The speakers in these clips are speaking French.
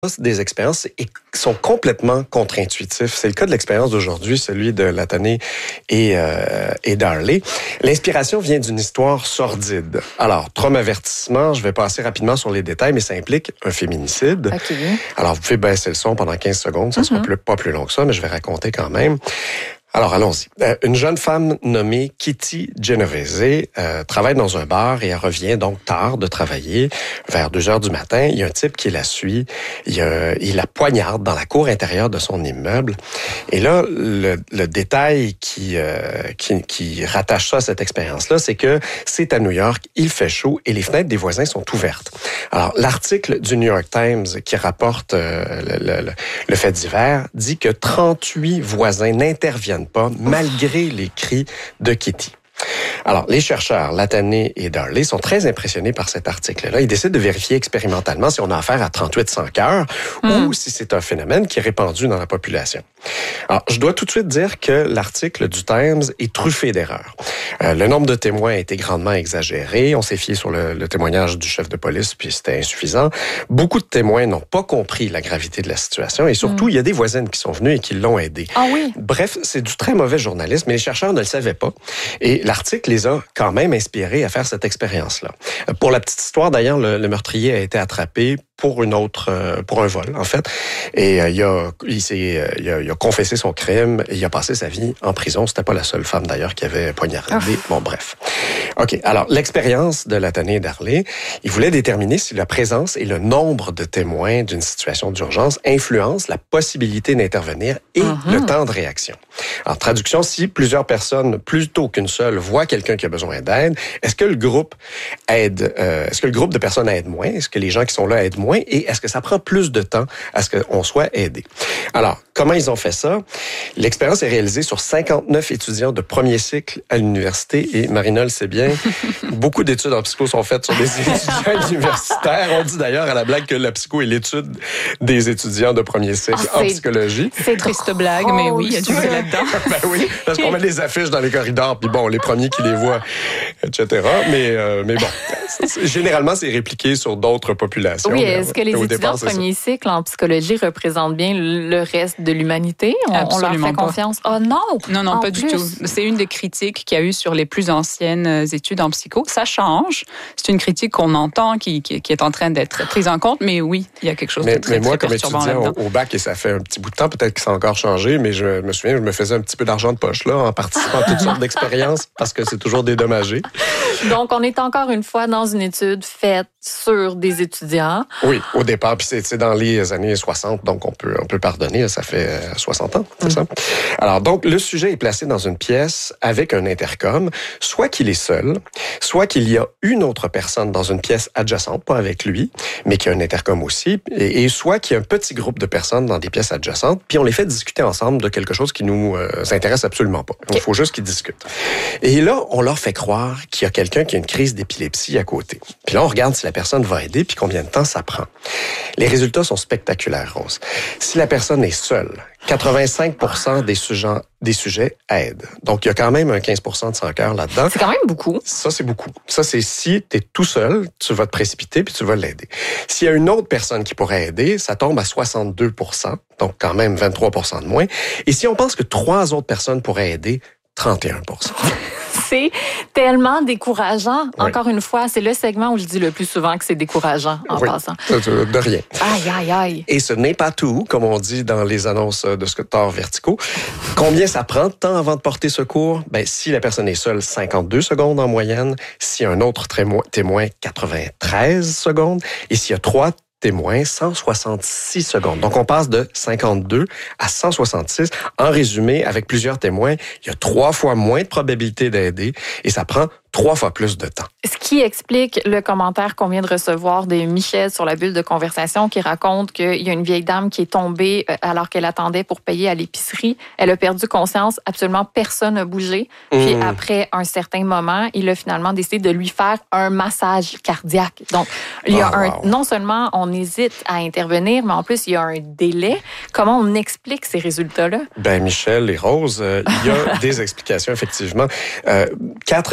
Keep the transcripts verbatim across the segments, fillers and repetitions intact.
des expériences et sont complètement contre-intuitifs. C'est le cas de l'expérience d'aujourd'hui, celui de Latané et, euh, et Darley. L'inspiration vient d'une histoire sordide. Alors, traumavertissement, je vais passer rapidement sur les détails, mais ça implique un féminicide. Okay. Alors, vous pouvez baisser le son pendant quinze secondes, ça ne mm-hmm. sera plus, pas plus long que ça, mais je vais raconter quand même. Alors, allons-y. Euh, une jeune femme nommée Kitty Genovese euh, travaille dans un bar et elle revient donc tard de travailler, vers deux heures du matin. Il y a un type qui la suit, il, y a, il la poignarde dans la cour intérieure de son immeuble. Et là, le, le détail qui, euh, qui, qui rattache ça à cette expérience-là, c'est que c'est à New York, il fait chaud et les fenêtres des voisins sont ouvertes. Alors, l'article du New York Times qui rapporte euh, le, le, le fait divers dit que trente-huit voisins n'interviennent pas, malgré les cris de Kitty. Alors, les chercheurs Latané et Darley sont très impressionnés par cet article-là. Ils décident de vérifier expérimentalement si on a affaire à trente-huit sans cœur mmh. ou si c'est un phénomène qui est répandu dans la population. Alors, je dois tout de suite dire que l'article du Times est truffé d'erreurs. Euh, le nombre de témoins a été grandement exagéré. On s'est fié sur le, le témoignage du chef de police, puis c'était insuffisant. Beaucoup de témoins n'ont pas compris la gravité de la situation et surtout, mmh. il y a des voisines qui sont venues et qui l'ont aidé. Ah oui? Bref, c'est du très mauvais journalisme, mais les chercheurs ne le savaient pas. Et l'article les a quand même inspirés à faire cette expérience-là. Pour la petite histoire, d'ailleurs, le, le meurtrier a été attrapé pour une autre, euh, pour un vol, en fait. Et euh, il, a, il, s'est, euh, il, a, il a confessé son crime et il a passé sa vie en prison. C'était pas la seule femme, d'ailleurs, qui avait poignardé. Oh. Bon, bref. OK. Alors, l'expérience de Latané et Darley, il voulait déterminer si la présence et le nombre de témoins d'une situation d'urgence influencent la possibilité d'intervenir et uh-huh. le temps de réaction. En traduction, si plusieurs personnes, plutôt qu'une seule, voient quelqu'un qui a besoin d'aide, est-ce que le groupe aide, euh, est-ce que le groupe de personnes aide moins? Est-ce que les gens qui sont là aident moins? Et est-ce que ça prend plus de temps à ce qu'on soit aidé? Alors, comment ils ont fait ça? L'expérience est réalisée sur cinquante-neuf étudiants de premier cycle à l'université et Marina le sait bien, beaucoup d'études en psycho sont faites sur des étudiants universitaires. On dit d'ailleurs à la blague que la psycho est l'étude des étudiants de premier cycle oh, en psychologie. C'est triste blague, mais oui, il y a du vrai là-dedans. Ben oui, parce qu'on met des affiches dans les corridors, puis bon, les premiers qui les voient, et cetera. Mais, euh, mais bon, généralement, c'est répliqué sur d'autres populations. Oui, est-ce que les étudiants départ, de premier cycle en psychologie représentent bien le reste de l'humanité? On, Absolument on leur fait pas. Confiance? Oh non! Non, non, en pas plus. du tout. C'est une des critiques qu'il y a eu sur les plus anciennes études en psycho. Ça change. C'est une critique qu'on entend, qui, qui, qui est en train d'être prise en compte, mais oui, il y a quelque chose mais, de très, mais moi, très comme étudiant au, au bac, et ça fait un petit bout de temps, peut-être que ça a encore changé, mais je me souviens, je me faisais un petit peu d'argent de poche là, en participant à toutes sortes d'expériences, parce que c'est toujours dédommagé. Donc, on est encore une fois dans une étude faite sur des étudiants. Oui, au départ, puis c'est, c'est dans les années soixante, donc on peut, on peut pardonner, ça fait soixante ans, c'est mmh. ça? Alors, donc, le sujet est placé dans une pièce avec un intercom, soit qu'il est seul, soit qu'il y a une autre personne dans une pièce adjacente, pas avec lui, mais qui a un intercom aussi, et, et soit qu'il y a un petit groupe de personnes dans des pièces adjacentes, puis on les fait discuter ensemble de quelque chose qui nous euh, intéresse absolument pas. Il faut juste qu'ils discutent. Et là, on leur fait croire qu'il y a quelqu'un qui a une crise d'épilepsie à côté. Puis là, on regarde si la personne va aider, puis combien de temps ça prend. Les résultats sont spectaculaires, Rose. Si la personne est seule, quatre-vingt-cinq pour cent des sujets, des sujets aident. Donc, il y a quand même un quinze pour cent de sans-cœur là-dedans. C'est quand même beaucoup. Ça, c'est beaucoup. Ça, c'est si tu es tout seul, tu vas te précipiter puis tu vas l'aider. S'il y a une autre personne qui pourrait aider, ça tombe à soixante-deux pour cent, donc quand même vingt-trois pour cent de moins. Et si on pense que trois autres personnes pourraient aider, trente et un pour cent. C'est tellement décourageant. Oui. Encore une fois, c'est le segment où je dis le plus souvent que c'est décourageant en oui, passant. De, de rien. Aïe, aïe, aïe. Et ce n'est pas tout, comme on dit dans les annonces de scooters verticaux. Combien ça prend de temps avant de porter secours? Ben, si la personne est seule, cinquante-deux secondes en moyenne. Si un autre témoin, quatre-vingt-treize secondes. Et s'il y a trois témoins, cent soixante-six secondes. Donc, on passe de cinquante-deux à cent soixante-six. En résumé, avec plusieurs témoins, il y a trois fois moins de probabilité d'aider et ça prend trois fois plus de temps. Ce qui explique le commentaire qu'on vient de recevoir de Michel sur la bulle de conversation qui raconte qu'il y a une vieille dame qui est tombée alors qu'elle attendait pour payer à l'épicerie. Elle a perdu conscience, absolument personne n'a bougé. Puis mmh. après un certain moment, il a finalement décidé de lui faire un massage cardiaque. Donc, il y a oh, un, wow. non seulement on hésite à intervenir, mais en plus, il y a un délai. Comment on explique ces résultats-là? Ben Michel et Rose, euh, il y a des explications, effectivement. Euh, quatre explications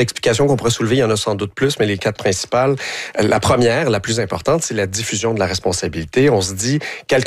qu'on pourrait soulever, il y en a sans doute plus, mais les quatre principales. La première, la plus importante, c'est la diffusion de la responsabilité. On se dit, quelqu'un